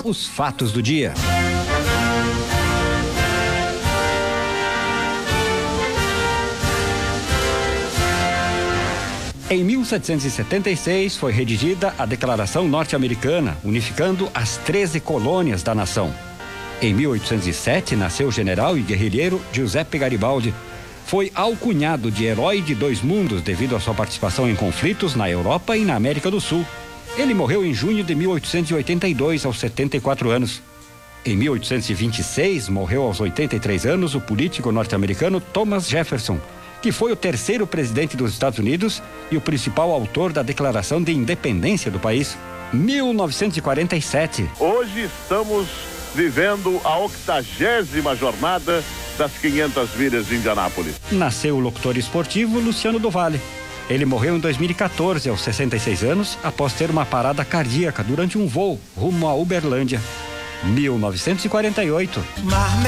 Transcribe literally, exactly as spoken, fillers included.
os fatos do dia. Em mil setecentos e setenta e seis foi redigida a Declaração Norte-Americana, unificando as treze colônias da nação. Em mil oitocentos e sete nasceu o general e guerrilheiro Giuseppe Garibaldi. Foi alcunhado de herói de dois mundos devido à sua participação em conflitos na Europa e na América do Sul. Ele morreu em junho de mil oitocentos e oitenta e dois, aos setenta e quatro anos. Em mil oitocentos e vinte e seis, morreu aos oitenta e três anos o político norte-americano Thomas Jefferson, que foi o terceiro presidente dos Estados Unidos e o principal autor da Declaração de Independência do país. mil novecentos e quarenta e sete. Hoje estamos vivendo a octagésima jornada das quinhentas milhas de Indianápolis. Nasceu o locutor esportivo Luciano do Vale. Ele morreu em dois mil e quatorze, aos sessenta e seis anos, após ter uma parada cardíaca durante um voo rumo a Uberlândia. mil novecentos e quarenta e oito.